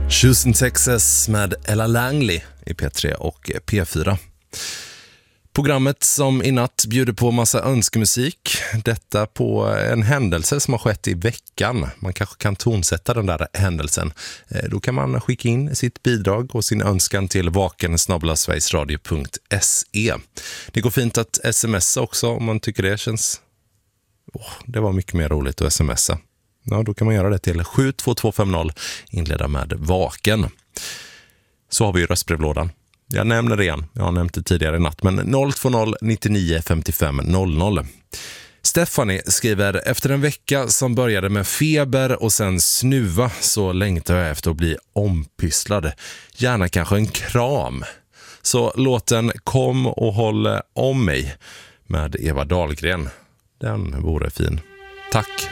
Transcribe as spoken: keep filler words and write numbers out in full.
Houston, Texas med Ella Langley i P tre och P fyra. Programmet som i natt bjuder på massa önskemusik. Detta på en händelse som har skett i veckan. Man kanske kan tonsätta den där händelsen. Då kan man skicka in sitt bidrag och sin önskan till vaken snabel-a sverigesradio punkt se. Det går fint att smsa också om man tycker det känns... Oh, det var mycket mer roligt att smsa. Ja, då kan man göra det till sju två två fem noll, inleda med vaken. Så har vi ju röstbrevlådan. Jag nämner det igen, jag har nämnt det tidigare i natt, men noll två noll nittionio femtiofem noll noll. Stephanie skriver, efter en vecka som började med feber och sen snuva så längtar jag efter att bli ompysslad. Gärna kanske en kram. Så låten Kom och håll om mig med Eva Dahlgren. Den vore fin. Tack